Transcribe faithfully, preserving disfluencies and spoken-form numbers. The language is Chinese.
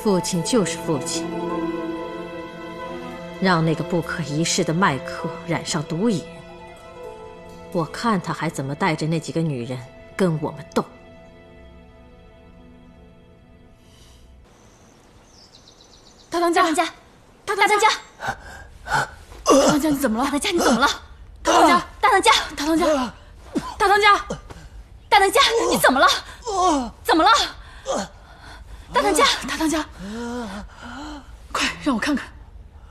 父亲就是父亲，让那个不可一世的麦克染上毒瘾，我看他还怎么带着那几个女人跟我们斗。 大当家，大当家，大当家，大当家，你怎么了？ 大当家，你怎么了？ 大当家， 大当家， 大当家，大当家， 大当家，你怎么了？怎么了？大当家， 大当家，快让我看看。